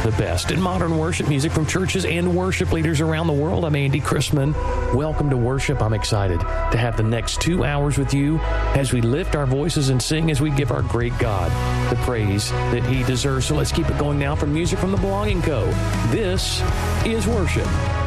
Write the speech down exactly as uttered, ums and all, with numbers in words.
the best in modern worship music from churches and worship leaders around the world. I'm Andy Chrisman. Welcome to worship. I'm excited to have the next two hours with you as we lift our voices and sing as we give our great God the praise that he deserves. So let's keep it going now for music from the Belonging Co. This is worship.